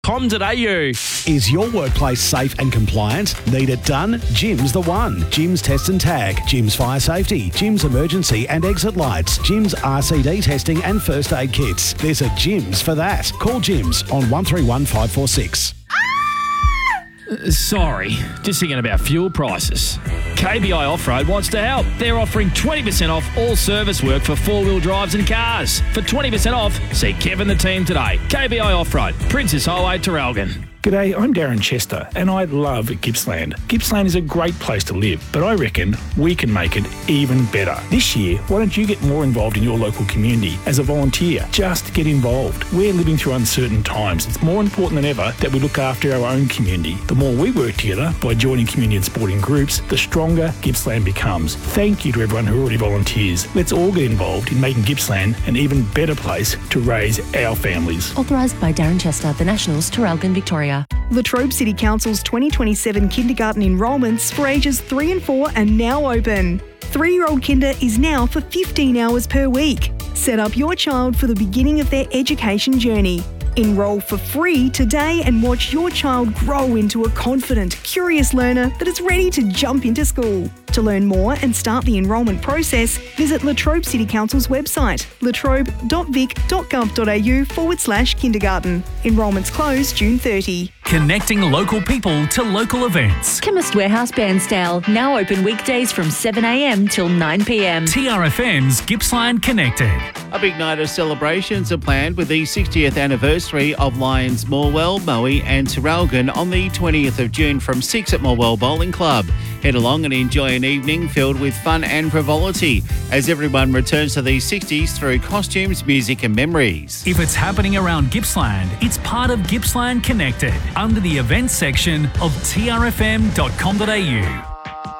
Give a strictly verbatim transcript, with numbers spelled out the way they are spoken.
com dot a u. Is your workplace safe and compliant? Need it done? Jim's the one. Jim's Test and Tag, Jim's Fire Safety, Jim's Emergency and Exit Lights, Jim's R C D testing and first aid kits. There's a Jim's for that. Call Jim's on one three one five four six. Sorry, just thinking about fuel prices. K B I Off-Road wants to help. They're offering twenty percent off all service work for four-wheel drives and cars. For twenty percent off, see Kevin the team today. K B I Off-Road, Princess Highway, Terralgan. G'day, I'm Darren Chester and I love Gippsland. Gippsland is a great place to live, but I reckon we can make it even better. This year, why don't you get more involved in your local community as a volunteer? Just get involved. We're living through uncertain times. It's more important than ever that we look after our own community. The more we work together by joining community and sporting groups, the stronger Gippsland becomes. Thank you to everyone who already volunteers. Let's all get involved in making Gippsland an even better place to raise our families. Authorised by Darren Chester, The Nationals, Terralgan, Victoria. Latrobe City Council's twenty twenty-seven kindergarten enrolments for ages three and four are now open. Three-year-old kinder is now for fifteen hours per week. Set up your child for the beginning of their education journey. Enrol for free today and watch your child grow into a confident, curious learner that is ready to jump into school. To learn more and start the enrolment process, visit Latrobe City Council's website, latrobe.vic.gov.au forward slash kindergarten. Enrolments close June thirtieth. Connecting local people to local events. Chemist Warehouse Bairnsdale, now open weekdays from seven a m till nine p m. T R F M's Gippsland Connected. A big night of celebrations are planned with the sixtieth anniversary of Lions Morwell, Moe and Terralgan on the twentieth of June from six at Morwell Bowling Club. Head along and enjoy an evening filled with fun and frivolity as everyone returns to the sixties through costumes, music and memories. If it's happening around Gippsland, it's part of Gippsland Connected under the events section of T R F M dot com dot a u.